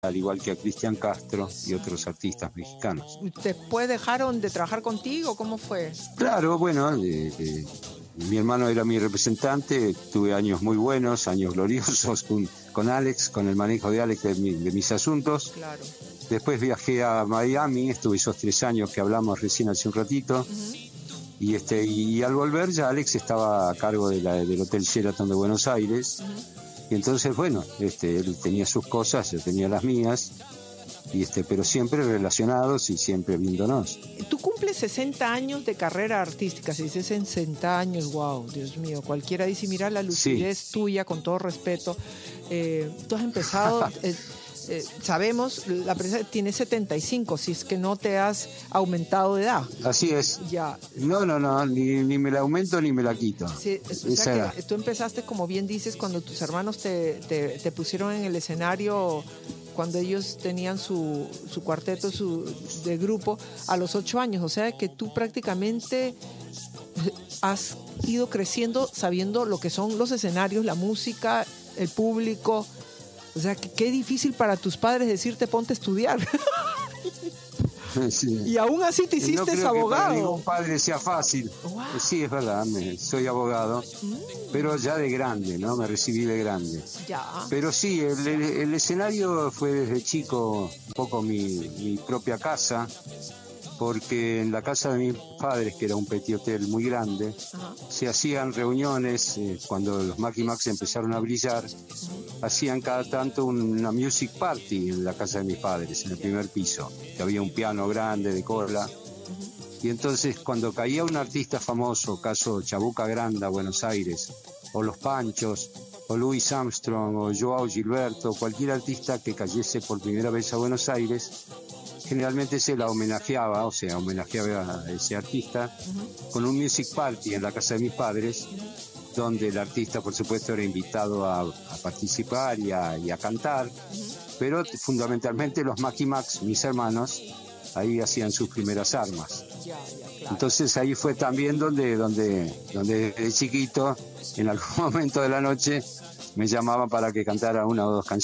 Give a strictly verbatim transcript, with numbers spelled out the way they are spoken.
al igual que a Cristian Castro y otros artistas mexicanos. ¿Después dejaron de trabajar contigo? ¿Cómo fue? Claro, bueno, eh, eh, mi hermano era mi representante, tuve años muy buenos, años gloriosos con, con Alex, con el manejo de Alex de, mi, de mis asuntos. Claro. Después viajé a Miami, estuve esos tres años que hablamos recién hace un ratito. Uh-huh. Y, este, y al volver ya Alex estaba a cargo de la, del Hotel Sheraton de Buenos Aires. Uh-huh. Y entonces, bueno, este, él tenía sus cosas, yo tenía las mías, y este, pero siempre relacionados y siempre viéndonos. Tú cumples sesenta años de carrera artística, si dices sesenta años, wow, Dios mío, cualquiera dice, mira la lucidez sí. tuya, con todo respeto. Eh, tú has empezado... eh, Eh, sabemos, la prensa tiene setenta y cinco, si es que no te has aumentado de edad. Así es. Ya. No, no, no, ni, ni me la aumento ni me la quito. Sí, o sea que tú empezaste, como bien dices, cuando tus hermanos te, te, te pusieron en el escenario, cuando ellos tenían su, su cuarteto su, de grupo, a los ocho años. O sea que tú prácticamente has ido creciendo sabiendo lo que son los escenarios, la música, el público. O sea, que qué difícil para tus padres decirte ponte a estudiar. Sí. Y aún así te hiciste no creo abogado. Que para ningún padre sea fácil. Wow. Sí, es verdad, me, soy abogado, mm. pero ya de grande, ¿no? Me recibí de grande. Ya. Pero sí, el, el, el escenario fue desde chico un poco mi, mi propia casa, porque en la casa de mis padres, que era un petit hotel muy grande, uh-huh. se hacían reuniones, eh, cuando los Macky Max empezaron a brillar, uh-huh. hacían cada tanto una music party en la casa de mis padres, en el primer piso, que había un piano grande de cola, uh-huh. y entonces cuando caía un artista famoso, caso Chabuca Granda, Buenos Aires, o Los Panchos, o Louis Armstrong, o Joao Gilberto, cualquier artista que cayese por primera vez a Buenos Aires, generalmente se la homenajeaba, o sea, homenajeaba a ese artista uh-huh. con un music party en la casa de mis padres, uh-huh. donde el artista, por supuesto, era invitado a, a participar y a, y a cantar, uh-huh. pero fundamentalmente los Macky Max, mis hermanos, ahí hacían sus primeras armas. Ya, ya, claro. Entonces ahí fue también donde, donde, donde de chiquito, en algún momento de la noche, me llamaban para que cantara una o dos canciones.